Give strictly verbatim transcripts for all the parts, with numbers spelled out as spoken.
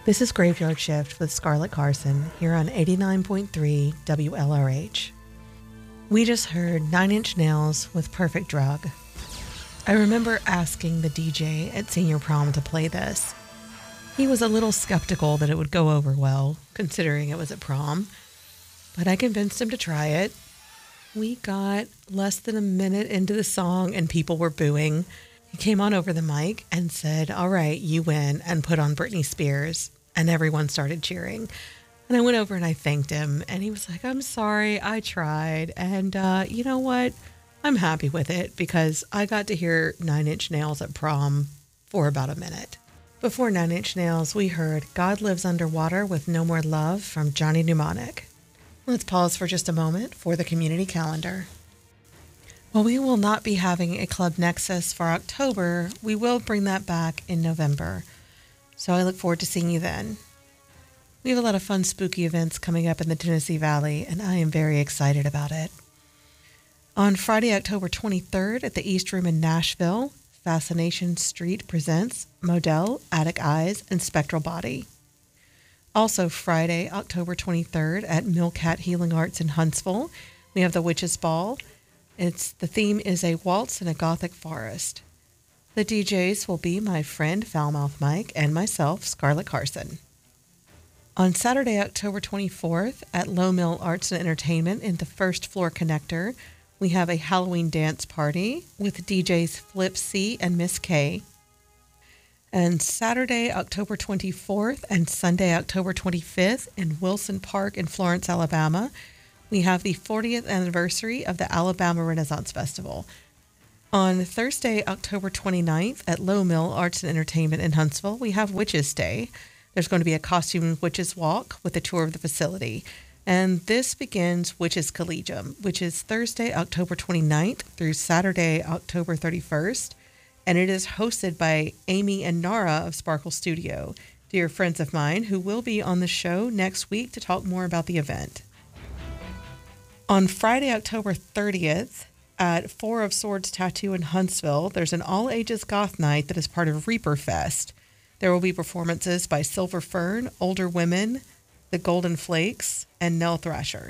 This is Graveyard Shift with Scarlett Carson here on eighty-nine point three W L R H. We just heard Nine Inch Nails with Perfect Drug. I remember asking the D J at senior prom to play this. He was a little skeptical that it would go over well, considering it was at prom, but I convinced him to try it. We got less than a minute into the song and people were booing. He came on over the mic and said, "All right, you win," and put on Britney Spears. And everyone started cheering. And I went over and I thanked him. And he was like, "I'm sorry, I tried. And uh, you know what? I'm happy with it because I got to hear Nine Inch Nails at prom for about a minute." Before Nine Inch Nails, we heard God Lives Underwater with No More Love from Johnny Mnemonic. Let's pause for just a moment for the community calendar. While we will not be having a Club Nexus for October, we will bring that back in November. So I look forward to seeing you then. We have a lot of fun, spooky events coming up in the Tennessee Valley, and I am very excited about it. On Friday, October twenty-third at the East Room in Nashville, Fascination Street presents Model, Attic Eyes, and Spectral Body. Also Friday, October twenty-third at Millcat Healing Arts in Huntsville, we have the Witches Ball. It's the theme is a waltz in a Gothic forest. The D Js will be my friend Foulmouth Mike and myself, Scarlett Carson. On Saturday, October twenty-fourth, at Low Mill Arts and Entertainment in the First Floor Connector, we have a Halloween dance party with D Js Flip C and Miss K. And Saturday, October twenty-fourth and Sunday, October twenty-fifth in Wilson Park in Florence, Alabama, we have the fortieth anniversary of the Alabama Renaissance Festival. On Thursday, October twenty-ninth at Low Mill Arts and Entertainment in Huntsville, we have Witches Day. There's going to be a costume witches walk with a tour of the facility. And this begins Witches Collegium, which is Thursday, October twenty-ninth through Saturday, October thirty-first. And it is hosted by Amy and Nara of Sparkle Studio, dear friends of mine who will be on the show next week to talk more about the event. On Friday, October thirtieth, at Four of Swords Tattoo in Huntsville, there's an all-ages goth night that is part of Reaper Fest. There will be performances by Silver Fern, Older Women, The Golden Flakes, and Nell Thrasher.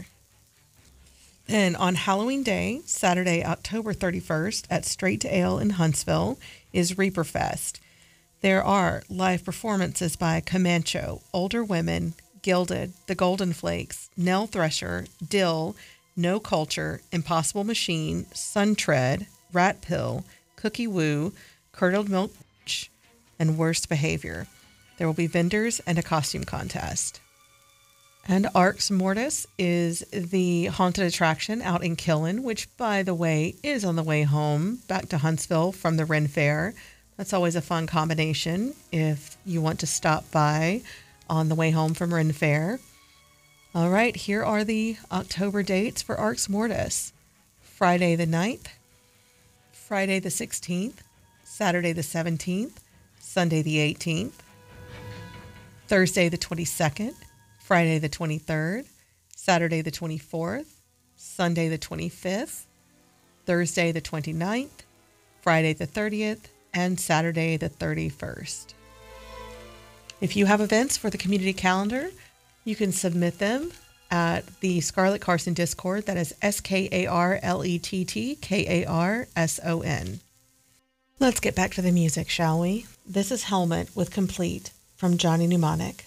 And on Halloween Day, Saturday, October thirty-first, at Straight to Ale in Huntsville, is Reaper Fest. There are live performances by Comancho, Older Women, Gilded, The Golden Flakes, Nell Thresher, Dill, No Culture, Impossible Machine, Suntread, Rat Pill, Cookie Woo, Curdled Milk, and Worst Behavior. There will be vendors and a costume contest. And Arx Mortis is the haunted attraction out in Killen, which, by the way, is on the way home back to Huntsville from the Ren Fair. That's always a fun combination if you want to stop by on the way home from Ren Fair. All right, here are the October dates for Arx Mortis. Friday the ninth, Friday the sixteenth, Saturday the seventeenth, Sunday the eighteenth, Thursday the twenty-second, Friday the twenty-third, Saturday the twenty-fourth, Sunday the twenty-fifth, Thursday the twenty-ninth, Friday the thirtieth, and Saturday the thirty-first. If you have events for the community calendar, you can submit them at the Scarlett Carson Discord. That is S K A R L E T T K A R S O N. Let's get back to the music, shall we? This is Helmet with Complete from Johnny Mnemonic.